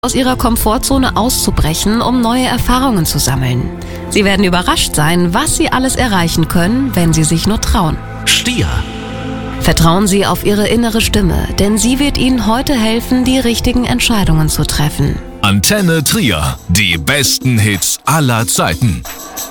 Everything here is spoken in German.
aus ihrer Komfortzone auszubrechen, um neue Erfahrungen zu sammeln. Sie werden überrascht sein, was sie alles erreichen können, wenn sie sich nur trauen. Stier. Vertrauen Sie auf Ihre innere Stimme, denn sie wird Ihnen heute helfen, die richtigen Entscheidungen zu treffen. Antenne Trier. Die besten Hits aller Zeiten.